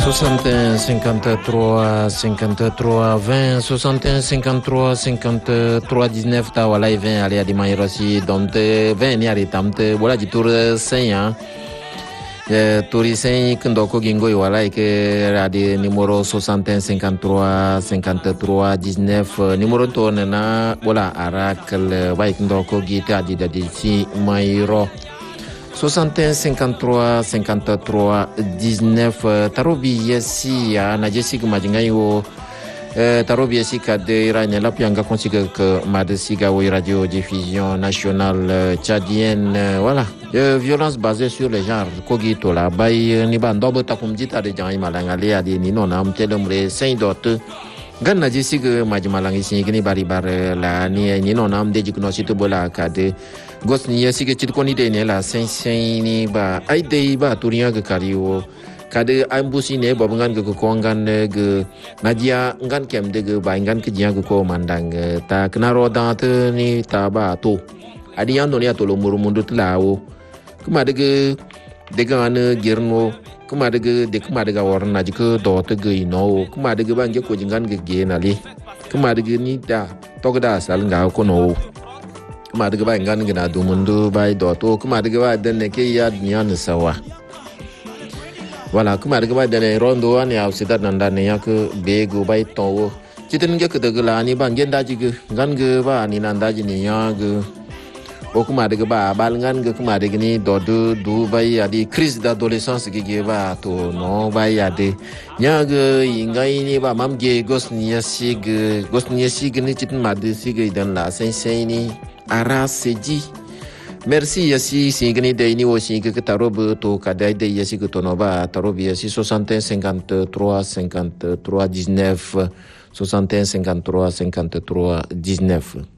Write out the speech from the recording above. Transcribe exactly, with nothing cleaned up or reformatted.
soixante et un cinquante-trois cinquante-trois vingt soixante et un cinquante-trois cinquante-trois dix-neuf ta wala vingt ali adi mayrosi domte vingt ni ari tamte wala di tour cent hein eh tour cent kndoko gingo wala ke adi numéro soixante et un cinquante-trois cinquante-trois dix-neuf numéro to na wala arakal wai kndoko gita di dadi si mayro soixante et un cinquante-trois cinquante-trois dix-neuf tarobi yesi ya na jesi majinga yo tarobi yesi kade iranya la pianga konsiga que madesiga wo radio diffusion nationale tchadienne voilà euh, violence basée sur le genre kogito la bay ni bando bota kumjita de jang malanga le adi ni nona amtelemre saint dot gan na jesi que majimalangi singini bari bar la ni ni nona am deji kuno situ bola kade gosni yasi ke chit koni de ne la sen sen ni ba ai de ba turia ke kariwo kade ambusi ne babngan ke ko ngan ge nadia ngan kem de ge ba ngan ke jia ko mandang ta knaro da te ni ta ba to adi yan donia to lo muru mundu tlawo kuma de ge de ga ne girno kuma de ge de kuma de ga warna ji ko do te ge no kuma de ge ban je ko jingan ge ge na li kuma de ge ni da to da sal nga ko no kuma daga ba ngan gina do mundu bai do to kuma daga ba dan ne ke ya nyan sawa wala kuma daga ba dan rondo an ya sida nan dan ya ke be go bai to citin ge ke daga la ni ban gen daji ge ngan ge ba ni nan daji ni ya ge o kuma daga ba bal ngan ge kuma daga ni do do du bai ya di crise d'adolescence ge ge ba to no bai ya de nya ge ingai ni ba mam ge gos ni ya sig gos ni ya sig ni citin ma de sig dan la sen sen ni ara seji merci yasi singani de ni wo singa ke tarob to kadai de yasi ke tonoba tarob yasi soixante et un cinquante-trois cinquante-trois dix-neuf soixante et un cinquante-trois cinquante-trois dix-neuf